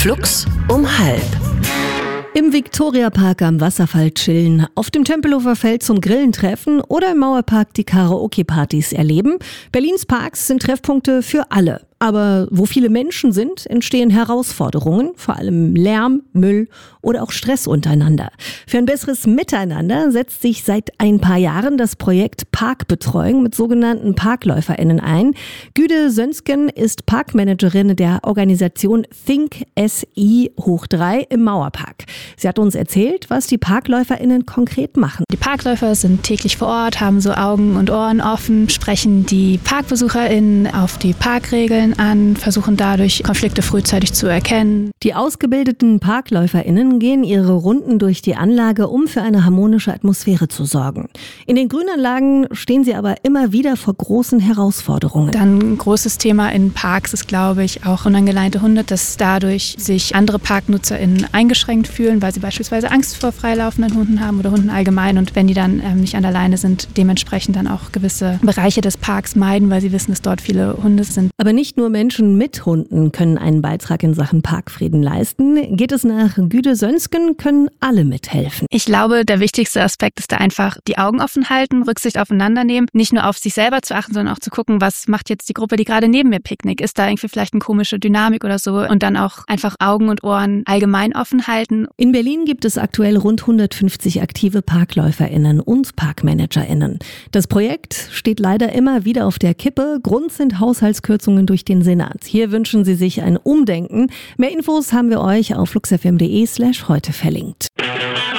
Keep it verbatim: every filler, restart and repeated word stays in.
Flux um halb. Im Viktoriapark am Wasserfall chillen, auf dem Tempelhofer Feld zum Grillen treffen oder im Mauerpark die Karaoke-Partys erleben. Berlins Parks sind Treffpunkte für alle. Aber wo viele Menschen sind, entstehen Herausforderungen, vor allem Lärm, Müll oder auch Stress untereinander. Für ein besseres Miteinander setzt sich seit ein paar Jahren das Projekt Parkbetreuung mit sogenannten ParkläuferInnen ein. Güde Sönsken ist Parkmanagerin der Organisation Think S I hoch drei im Mauerpark. Sie hat uns erzählt, was die ParkläuferInnen konkret machen. Die Parkläufer sind täglich vor Ort, haben so Augen und Ohren offen, sprechen die ParkbesucherInnen auf die Parkregeln an, versuchen dadurch Konflikte frühzeitig zu erkennen. Die ausgebildeten ParkläuferInnen gehen ihre Runden durch die Anlage, um für eine harmonische Atmosphäre zu sorgen. In den Grünanlagen stehen sie aber immer wieder vor großen Herausforderungen. Dann ein großes Thema in Parks ist, glaube ich, auch unangeleinte Hunde, dass dadurch sich andere ParknutzerInnen eingeschränkt fühlen, weil sie beispielsweise Angst vor freilaufenden Hunden haben oder Hunden allgemein, und wenn die dann ähm, nicht an der Leine sind, dementsprechend dann auch gewisse Bereiche des Parks meiden, weil sie wissen, dass dort viele Hunde sind. Aber nicht nur Menschen mit Hunden können einen Beitrag in Sachen Parkfrieden leisten. Geht es nach Güde Sönsken, können alle mithelfen. Ich glaube, der wichtigste Aspekt ist da einfach die Augen offen halten, Rücksicht aufeinander nehmen, nicht nur auf sich selber zu achten, sondern auch zu gucken, was macht jetzt die Gruppe, die gerade neben mir picknickt. Ist da irgendwie vielleicht eine komische Dynamik oder so, und dann auch einfach Augen und Ohren allgemein offen halten. In Berlin gibt es aktuell rund hundertfünfzig aktive ParkläuferInnen und ParkmanagerInnen. Das Projekt steht leider immer wieder auf der Kippe. Grund sind Haushaltskürzungen durch den Senat. Hier wünschen sie sich ein Umdenken. Mehr Infos haben wir euch auf fluxfm.de slash heute verlinkt.